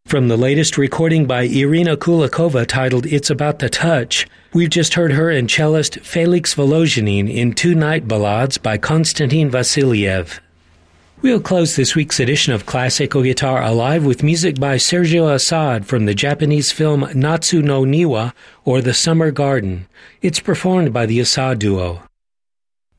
From the latest recording by Irina Kulikova titled It's About the Touch, we've just heard her and cellist Felix Volozhinin in two night ballades by Konstantin Vassiliev. We'll close this week's edition of Classical Guitar Alive with music by Sergio Assad from the Japanese film Natsu no Niwa, or The Summer Garden. It's performed by the Assad Duo.